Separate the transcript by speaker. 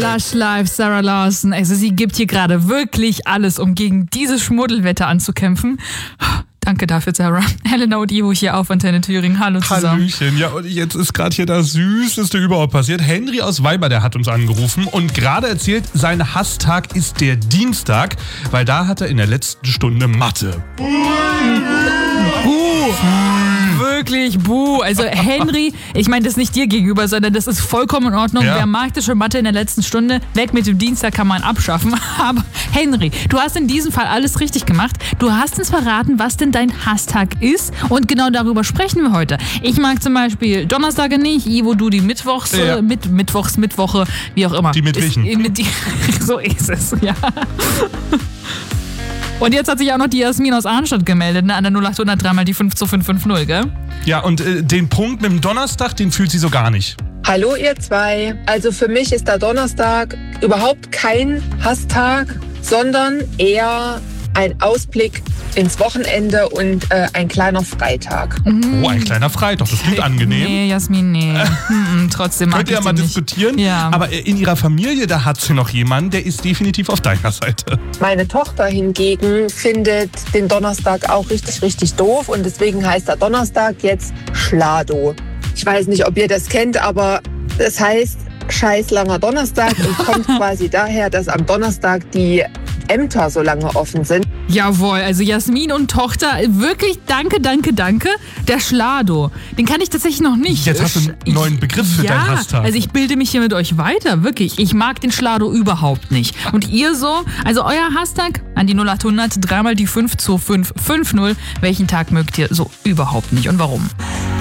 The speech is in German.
Speaker 1: Lush Live, Sarah Larson. Also sie gibt hier gerade wirklich alles, um gegen dieses Schmuddelwetter anzukämpfen. Danke dafür, Sarah. Helena und Ivo hier auf Antenne Thüringen. Hallo zusammen.
Speaker 2: Hallöchen. Ja, und jetzt ist gerade hier das Süßeste überhaupt passiert. Henry aus Weiber, der hat uns angerufen und gerade erzählt, sein Hasstag ist der Dienstag, weil da hat er in der letzten Stunde Mathe.
Speaker 1: Wirklich, buh. Also Henry, ich meine das nicht dir gegenüber, sondern das ist vollkommen in Ordnung.
Speaker 2: Ja.
Speaker 1: Wer mag das schon Mathe in der letzten Stunde? Weg mit dem Dienstag kann man abschaffen. Aber Henry, du hast in diesem Fall alles richtig gemacht. Du hast uns verraten, was denn dein Hasstag ist. Und genau darüber sprechen wir heute. Ich mag zum Beispiel Donnerstage nicht. Ivo, du die Mittwochs,
Speaker 2: Ja.
Speaker 1: Mittwoche, wie auch immer.
Speaker 2: Die Mittwichen.
Speaker 1: So ist es, ja. Und jetzt hat sich auch noch die Jasmin aus Arnstadt gemeldet, ne? An der 0800 dreimal die 5 zu 550, gell?
Speaker 2: Ja, und den Punkt mit dem Donnerstag, den fühlt sie so gar nicht.
Speaker 3: Hallo ihr zwei. Also für mich ist der Donnerstag überhaupt kein Hasstag, sondern eher ein Ausblick ins Wochenende und ein kleiner Freitag.
Speaker 2: Oh, ein kleiner Freitag, das klingt angenehm.
Speaker 1: Nee, Jasmin, nee. Trotzdem mag
Speaker 2: Könnt ihr
Speaker 1: ich
Speaker 2: ja mal
Speaker 1: den nicht.
Speaker 2: diskutieren.
Speaker 1: Ja.
Speaker 2: Aber in ihrer Familie, da hat sie noch jemanden, der ist definitiv auf deiner Seite.
Speaker 3: Meine Tochter hingegen findet den Donnerstag auch richtig, richtig doof und deswegen heißt der Donnerstag jetzt Schlado. Ich weiß nicht, ob ihr das kennt, aber das heißt scheiß langer Donnerstag und kommt quasi daher, dass am Donnerstag die Ämter so lange offen sind.
Speaker 1: Jawohl, also Jasmin und Tochter, wirklich danke. Der Schlado, den kann ich tatsächlich noch nicht.
Speaker 2: Jetzt hast du einen neuen Begriff für deinen Hasstag.
Speaker 1: Also ich bilde mich hier mit euch weiter, wirklich. Ich mag den Schlado überhaupt nicht. Und ihr so, also euer Hashtag an die 0800 dreimal die 5 zu 550. Welchen Tag mögt ihr so überhaupt nicht und warum?